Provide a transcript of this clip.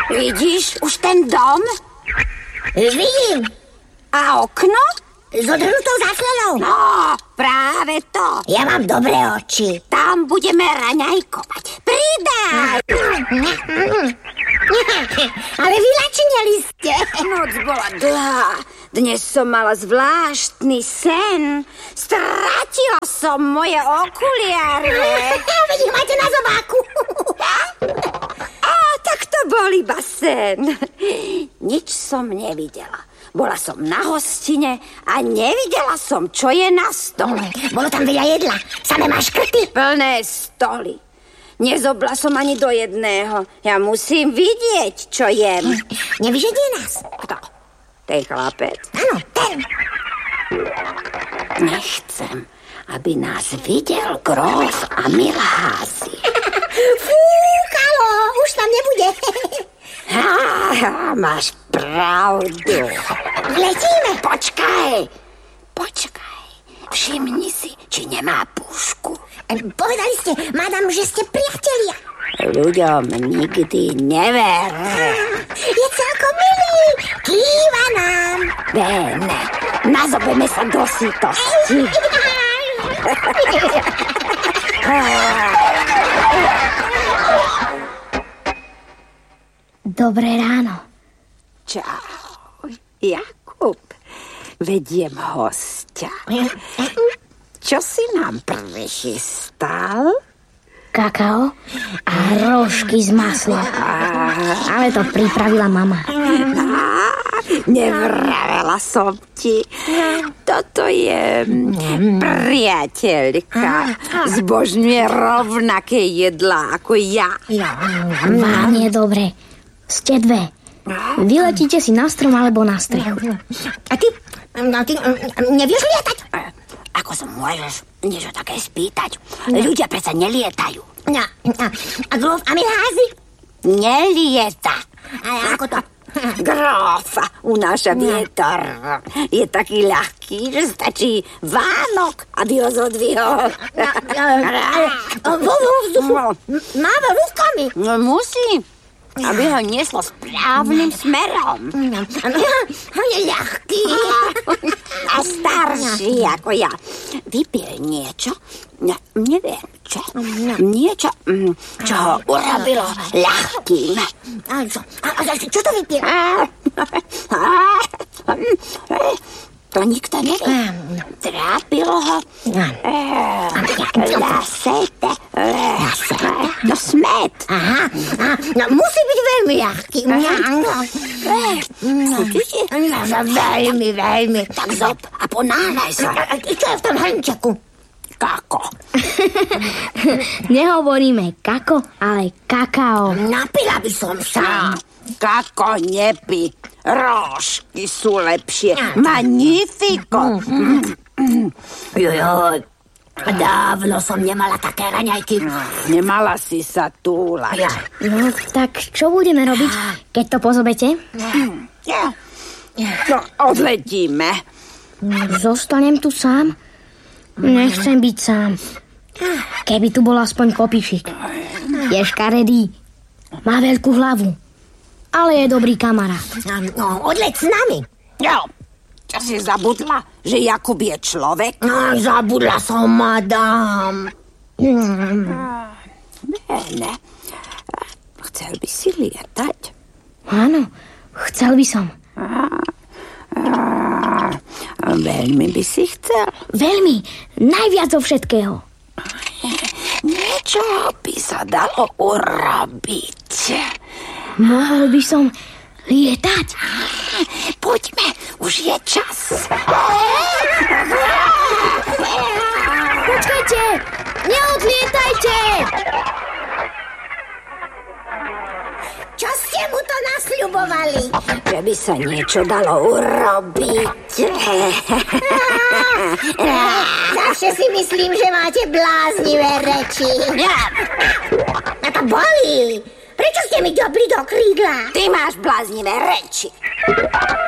Vidíš už ten dom? Vidím. A okno? S odhrnutou záclonou. No, práve to. Ja mám dobré oči. Tam budeme raňajkovať. Pridaj! Ale vylačneli ste. Noc bola dlhá. Dnes som mala zvláštny sen. Stratila som moje okuliare. Veď ich máte na zobáku. A tak to bol iba sen. Nič som nevidela. Bola som na hostine a nevidela som, čo je na stole. Bolo tam veľa jedla. Samé maškrty. Plné stoly. Nezobla som ani do jedného. Ja musím vidieť, čo jem. Nevyžedie nás. Kto? Ten chlapec? Áno, ten. Nechcem, aby nás videl gróf a Milházy. Fúkalo, už tam nebude. Máš pravdu. Letíme. Počkaj. Všimni si, či nemá pušku. Povedali ste, madam, že ste priatelia. Ľuďom nikdy never. Je celkom milý. Kýva nám. Bene, nazobeme sa do sítosti. Dobré ráno. Čau, Jakub. Vediem hostia. Čo si nám prichystal? Kakao a rožky z masla. Ale to pripravila mama. Nevravela som ti. Toto je priateľka. Zbožňuje rovnaké jedlá ako ja. Vám je dobre. Ste dve. Vyletíte si na strom alebo na strechu. A ty nevieš lietať? Ako sa môžeš niečo také spýtať? Ľudia predsa nelietajú. A gróf a Milházy? Nelieta. A ako to? Grófa unáša vietor. Je taký ľahký, že stačí Vánok, aby ho zodvihol. Vo vzduchu máva rukami. No musí, aby ho nieslo správnym smerom. Je ľahký. A starší ako ja. Vypil niečo, neviem čo. Niečo, čo ho urobilo ľahkým. A čo to vypil? To nikto nevie. Trápilo ho. Lasete. No smet. Aha. No musí byť veľmi ľahký. Cítiš? Veľmi, veľmi. Tak zob a ponáhľaj sa. Čo je v tom hrnčeku? Kako? Nehovoríme kako, ale kakao. Napila by som sa. Kako nepí. Rožky sú lepšie. Magnifico. Joj, dávno som nemala také raňajky. Nemala si sa túlať. No, tak čo budeme robiť, keď to pozobete? No, odletíme. Zostanem tu sám? Nechcem byť sám. Keby tu bol aspoň Kopišik. Je škaredý. Má veľkú hlavu. Ale je dobrý kamarát. No, odleť s nami. Jo, čo si zabudla, že Jakub je človek? No, zabudla som, madam. Ne. Chcel by si lietať? Áno, chcel by som. Veľmi by si chcel. Veľmi, najviac zo všetkého. Niečo by sa dalo urobiť. Mohol by som lietať. Poďme, už je čas. Počkajte, neodlietajte. Čo ste mu to nasľubovali? Že by sa niečo dalo urobiť. Zase si myslím, že máte bláznivé reči. A to bolí. Prečo ste mi dobli do krídla? Ty máš bláznivé reči.